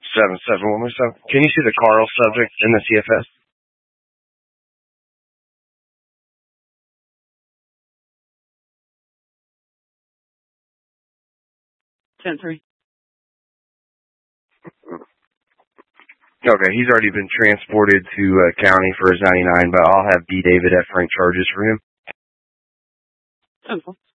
7-7, one more time. Can you see the Carl subject in the CFS? 10-3. Okay, he's already been transported to county for his 99, but I'll have B. David F. Frank charges for him. 10-4.